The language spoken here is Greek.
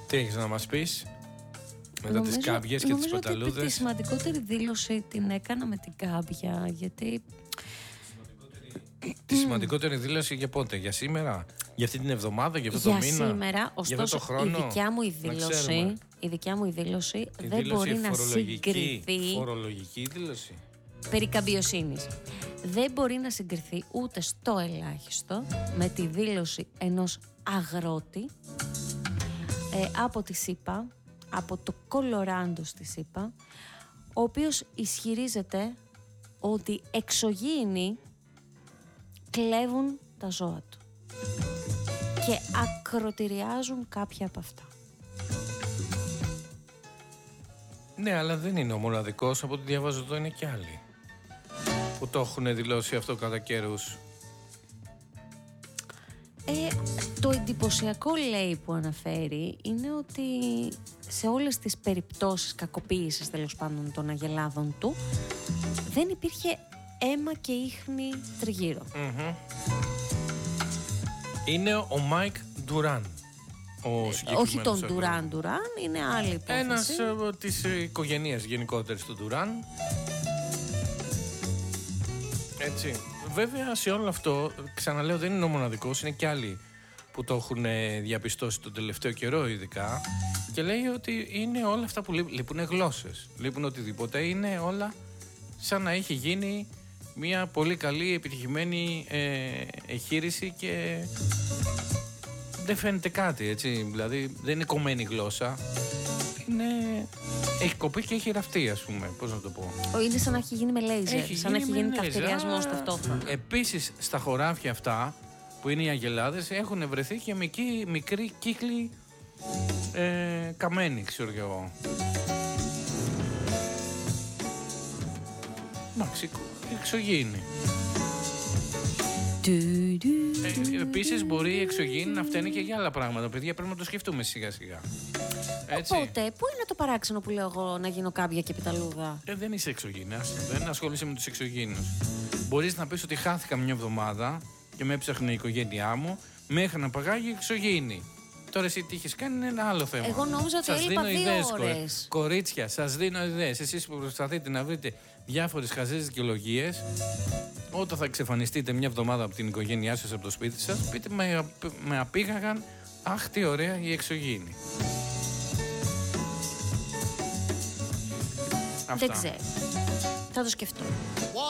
Τι έχεις να μας πεις μετά τις κάμπιες και τις παταλούδες? Νομίζω ότι τη σημαντικότερη δήλωση την έκανα με την κάμπια, γιατί... Τη σημαντικότερη δήλωση για πότε? Για σήμερα? Για αυτή την εβδομάδα? Για αυτό το μήνα? Για σήμερα, ωστόσο η δικιά μου η δήλωση δεν μπορεί να συγκριθεί. Φορολογική δήλωση. Περί καμπιοσύνης. Δεν μπορεί να συγκριθεί ούτε στο ελάχιστο με τη δήλωση ενός αγρότη από τη ΣΥΠΑ, από το Κολοράντο στη ΣΥΠΑ, ο οποίος ισχυρίζεται ότι εξωγήινοι κλέβουν τα ζώα του και ακροτηριάζουν κάποια από αυτά. Ναι, αλλά δεν είναι ο μοναδικός. Από ό,τι διαβάζω εδώ είναι και άλλοι που το έχουν δηλώσει αυτό κατά καιρούς. Το εντυπωσιακό, λέει, που αναφέρει είναι ότι σε όλες τις περιπτώσεις κακοποίησης, τέλος πάντων, των αγελάδων του, δεν υπήρχε αίμα και ίχνη τριγύρω. Είναι ο Μάικ Ντουράν. Όχι τον Ντουράν, είναι άλλη υπόθεση. Ένας της οικογένειας γενικότερης του Ντουράν. Έτσι. Βέβαια, σε όλο αυτό, ξαναλέω, δεν είναι ο μοναδικός, είναι και άλλοι που το έχουν διαπιστώσει τον τελευταίο καιρό ειδικά, και λέει ότι είναι όλα αυτά που λείπουν γλώσσες, λείπουν οτιδήποτε, είναι όλα σαν να έχει γίνει μια πολύ καλή επιτυχημένη εγχείρηση και δεν φαίνεται κάτι, έτσι, δηλαδή δεν είναι κομμένη γλώσσα, έχει κοπεί και έχει ραφτεί, ας πούμε, πώς να το πω. Είναι σαν να έχει γίνει με λέιζερ, σαν να έχει γίνει καυτηριασμός ταυτόχρονα. Επίσης, στα χωράφια αυτά που είναι οι αγελάδες έχουν βρεθεί και μικροί κύκλοι καμένοι, ξέρω κι εγώ. Εντάξει, εξωγήινοι. Επίσης μπορεί η εξωγήινη να φταίνει και για άλλα πράγματα. Παιδιά, πρέπει να το σκεφτούμε σιγά σιγά. Έτσι. Οπότε, πού είναι το παράξενο που λέω εγώ να γίνω κάμπια και πιταλούδα? Δεν είσαι εξωγήινα. Δεν ασχολείσαι με τους εξωγήινους. Μπορείς να πεις ότι χάθηκα μια εβδομάδα και με έψαχνε η οικογένειά μου μέχρι να παγάγει εξωγήινη. Τώρα εσύ τι έχεις κάνει είναι ένα άλλο θέμα. Εγώ νόμιζα ότι έλειπα 2 ώρες. Κορίτσια, σας δίνω ιδέες. Εσείς που προσπαθείτε να βρείτε διάφορες χαζές δικαιολογίες, όταν θα εξαφανιστείτε μια εβδομάδα από την οικογένειά σας, από το σπίτι σας, πείτε με απήγαγαν, αχ τι ωραία η εξωγήινη. Δεν ξέρω. Θα το σκεφτώ.